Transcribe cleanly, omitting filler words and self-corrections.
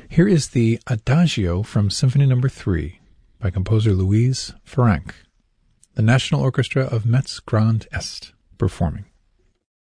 Here is the Adagio from Symphony No. 3 by composer Louise Franck, the National Orchestra of Metz Grand Est performing.